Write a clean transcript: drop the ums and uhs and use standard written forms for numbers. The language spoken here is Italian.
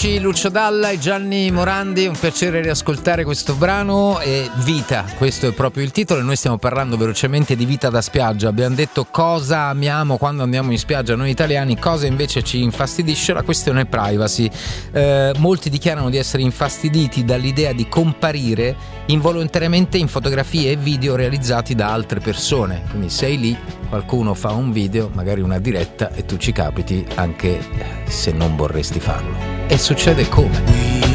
amici, Lucio Dalla e Gianni Morandi, un piacere riascoltare questo brano. Vita, questo è proprio il titolo, e noi stiamo parlando velocemente di vita da spiaggia. Abbiamo detto cosa amiamo quando andiamo in spiaggia noi italiani, cosa invece ci infastidisce. La questione privacy. Molti dichiarano di essere infastiditi dall'idea di comparire involontariamente in fotografie e video realizzati da altre persone. Quindi sei lì, qualcuno fa un video, magari una diretta, e tu ci capiti anche se non vorresti farlo. E succede come?